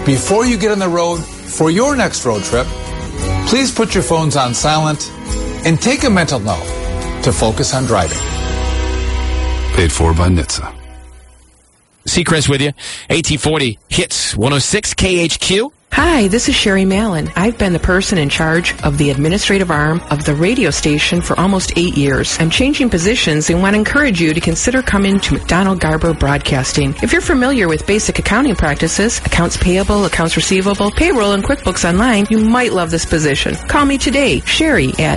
Before you get on the road for your next road trip, please put your phones on silent and take a mental note to focus on driving. Paid for by NHTSA. Seacrest with you. 1840 hits 106 KHQ. Hi, this is Sherry Mallon. I've been the person in charge of the administrative arm of the radio station for almost 8 years. I'm changing positions and want to encourage you to consider coming to McDonald Garber Broadcasting. If you're familiar with basic accounting practices, accounts payable, accounts receivable, payroll, and QuickBooks Online, you might love this position. Call me today, Sherry, at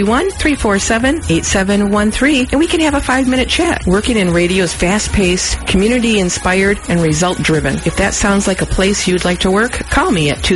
231-347-8713, and we can have a 5-minute chat. Working in radio is fast-paced, community-inspired, and result-driven. If that sounds like a place you'd like to work, call me at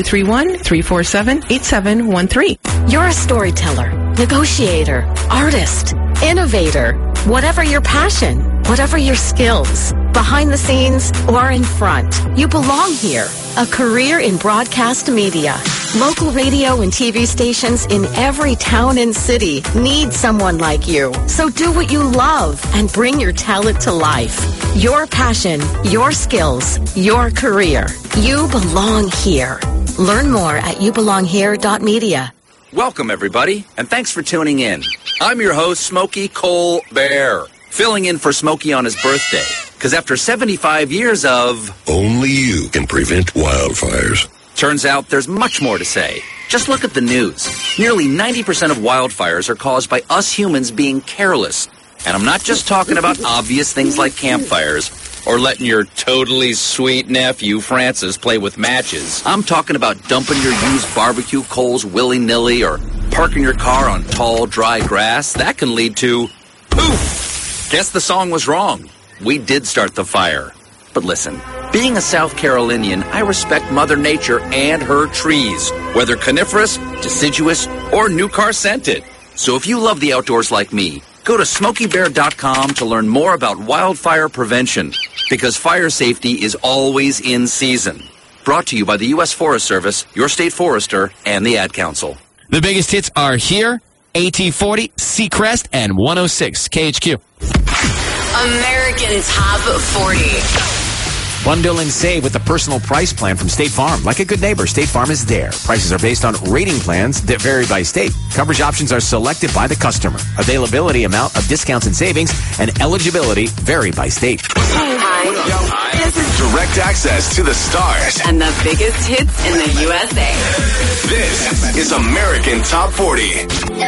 231-347-8713. You're a storyteller, negotiator, artist, innovator. Whatever your passion, whatever your skills, behind the scenes or in front, you belong here. A career in broadcast media. Local radio and TV stations in every town and city need someone like you. So do what you love and bring your talent to life. Your passion, your skills, your career. You belong here. Learn more at youbelonghere.media. Welcome, everybody, and thanks for tuning in. I'm your host, Smokey Cole Bear, filling in for Smokey on his birthday, because after 75 years of... Only you can prevent wildfires. Turns out there's much more to say. Just look at the news. Nearly 90% of wildfires are caused by us humans being careless. And I'm not just talking about obvious things like campfires or letting your totally sweet nephew, Francis, play with matches. I'm talking about dumping your used barbecue coals willy-nilly or parking your car on tall, dry grass. That can lead to poof! Guess the song was wrong. We did start the fire. But listen, being a South Carolinian, I respect Mother Nature and her trees, whether coniferous, deciduous, or new car scented. So if you love the outdoors like me, go to SmokeyBear.com to learn more about wildfire prevention, because fire safety is always in season. Brought to you by the U.S. Forest Service, your state forester, and the Ad Council. The biggest hits are here. 1840, Seacrest, and 106 KHQ. American Top 40. Bundle and save with the personal price plan from State Farm. Like a good neighbor, State Farm is there. Prices are based on rating plans that vary by state. Coverage options are selected by the customer. Availability, amount of discounts and savings, and eligibility vary by state. Hi. This is Direct access to the stars and the biggest hits in the USA. This is American Top 40.